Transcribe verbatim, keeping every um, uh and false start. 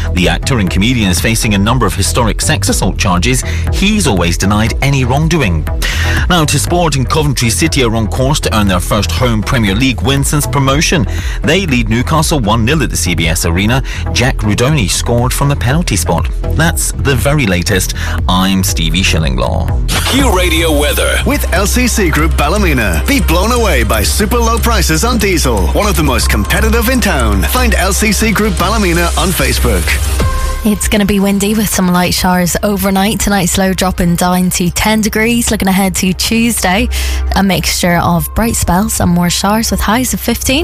The actor and comedian is facing a number of historic sex assault charges. He's always denied any wrongdoing. Now to sport, in Coventry City are on course to earn their first home Premier League win since promotion. They lead Newcastle one nil at the C B S Arena. Jack Rudoni scored from the penalty spot. That's the very latest. I'm Stevie Shillinglaw. Q Radio weather with L C C Group Ballymena. Be blown away by super low prices on diesel. One of the most competitive in town. Find L C C Group Ballymena on Facebook. It's going to be windy with some light showers overnight. Tonight, slow dropping down to ten degrees. Looking ahead to Tuesday, a mixture of bright spells and more showers with highs of fifteen.